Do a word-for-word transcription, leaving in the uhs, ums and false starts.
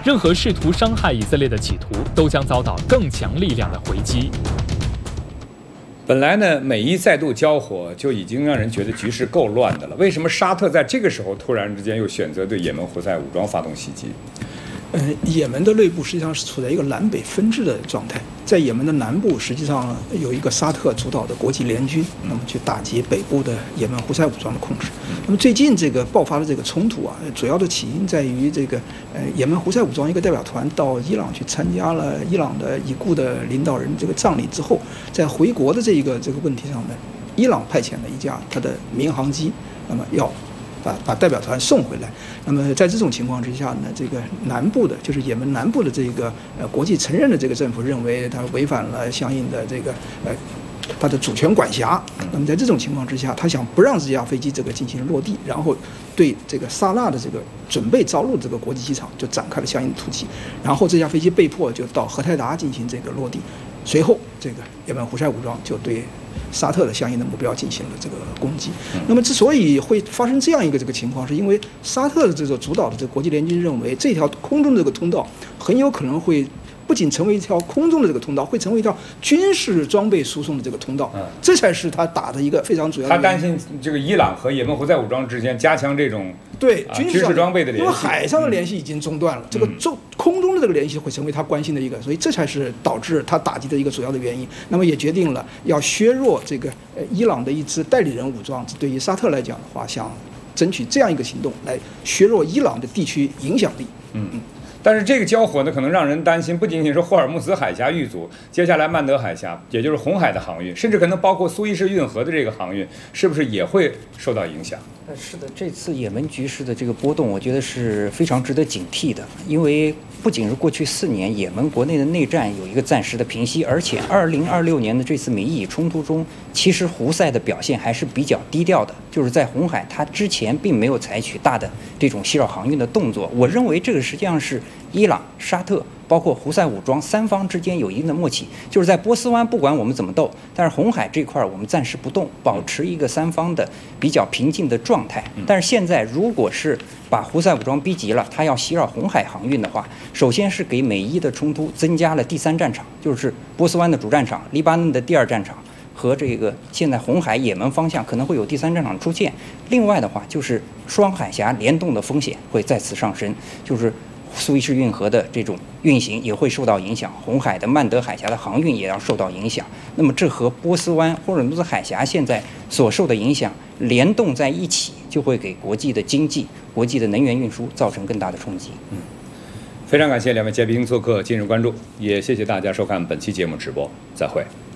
任何试图伤害以色列的企图都将遭到更强力量的回击。 本来呢，美伊再度交火就已经让人觉得局势够乱的了，为什么沙特在这个时候突然之间又选择对也门胡塞武装发动袭击？ 呃，也门的内部实际上是处在一个南北分治的状态。在也门的南部，实际上有一个沙特主导的国际联军，那么去打击北部的也门胡塞武装的控制。那么最近这个爆发的这个冲突啊，主要的起因在于这个呃也门胡塞武装一个代表团到伊朗去参加了伊朗的已故的领导人这个葬礼之后，在回国的这一个这个问题上呢，伊朗派遣了一架他的民航机，那么要把把代表团送回来。那么在这种情况之下呢，这个南部的，就是也门南部的这个呃国际承认的这个政府认为他违反了相应的这个呃他的主权管辖。那么在这种情况之下，他想不让这架飞机这个进行落地，然后对这个萨那的这个准备着陆这个国际机场就展开了相应的突击，然后这架飞机被迫就到荷台达进行这个落地。随后，这个也门胡塞武装就对沙特的相应的目标进行了这个攻击。那么，之所以会发生这样一个这个情况，是因为沙特的这个主导的这个国际联军认为，这条空中的这个通道很有可能会不仅成为一条空中的这个通道，会成为一条军事装备输送的这个通道。 嗯， 这才是他打的一个非常主要的。 他担心这个伊朗和也门胡塞武装之间加强这种对军事、啊、军事装备的联系， 因为海上的联系已经中断了，嗯、这个中空中的这个联系会成为他关心的一个，所以这才是导致他打击的一个主要的原因。那么也决定了要削弱这个呃伊朗的一支代理人武装，对于沙特来讲的话，想争取这样一个行动来削弱伊朗的地区影响力。 嗯嗯。但是这个交火呢，可能让人担心，不仅仅是霍尔木兹海峡遇阻，接下来曼德海峡，也就是红海的航运，甚至可能包括苏伊士运河的这个航运，是不是也会受到影响？ 呃，是的，这次也门局势的这个波动，我觉得是非常值得警惕的，因为不仅是过去四年也门国内的内战有一个暂时的平息，而且二零二六年的这次美伊以冲突中，其实胡塞的表现还是比较低调的，就是在红海，它之前并没有采取大的这种袭扰航运的动作。我认为这个实际上是伊朗、沙特包括胡塞武装三方之间有一定的默契，就是在波斯湾不管我们怎么斗，但是红海这块我们暂时不动，保持一个三方的比较平静的状态。但是现在如果是把胡塞武装逼急了，他要袭扰红海航运的话，首先是给美伊的冲突增加了第三战场，就是波斯湾的主战场、黎巴嫩的第二战场和这个现在红海也门方向可能会有第三战场出现。另外的话，就是双海峡联动的风险会再次上升，就是苏伊士运河的这种运行也会受到影响，红海的曼德海峡的航运也要受到影响。那么这和波斯湾霍尔木兹海峡现在所受的影响联动在一起，就会给国际的经济、国际的能源运输造成更大的冲击。 嗯，非常感谢两位嘉宾做客今日关注，也谢谢大家收看本期节目直播，再会。